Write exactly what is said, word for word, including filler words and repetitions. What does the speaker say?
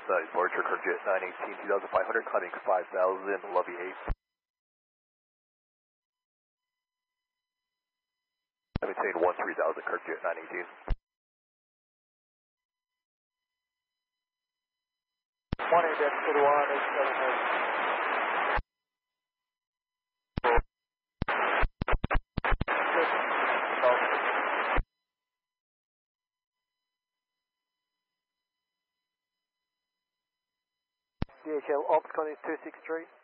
uh, departure, Carjet nine eighteen, two thousand five hundred, climbing five thousand, lobby eight. Maintain one three thousand, Carjet nine eighteen. one eight, that's good one, eight seven eight. D H L Ops, Conning two six three.